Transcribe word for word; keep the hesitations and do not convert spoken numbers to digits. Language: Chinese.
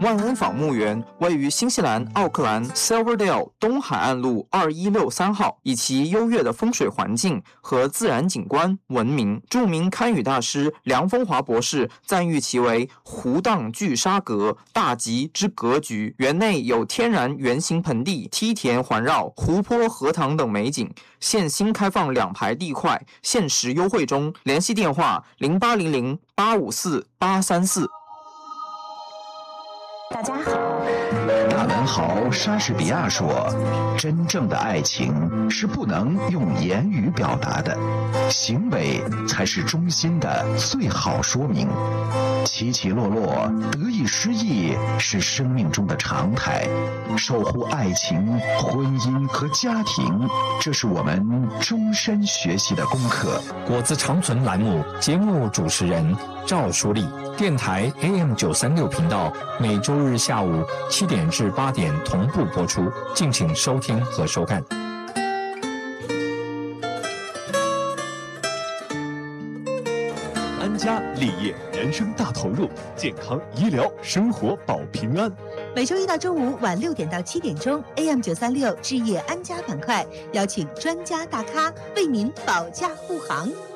万恩坊墓园位于新西兰奥克兰 Silverdale 东海岸路二一六三号，以其优越的风水环境和自然景观闻名。著名堪舆大师梁风华博士赞誉其为湖荡聚沙阁，大吉之格局。园内有天然圆形盆地、梯田环绕、湖泊、荷塘等美景。现新开放两排地块，限时优惠中。联系电话零八零零八五四八三四。 大家好。 大文豪莎士比亚说：“真正的爱情是不能用言语表达的，行为才是衷心的最好说明。起起落落，得意失意是生命中的常态。守护爱情、婚姻和家庭，这是我们终身学习的功课。” 果子长存栏目节目主持人赵淑丽，电台 A M 九三六频道，每周日下午七点至八点同步播出，敬请收听和收看。 安家立业，人生大投入，健康医疗生活保平安。 每周一到周五晚六点到七点钟 ，A M 九三六置业安家板块，邀请专家大咖为您保驾护航。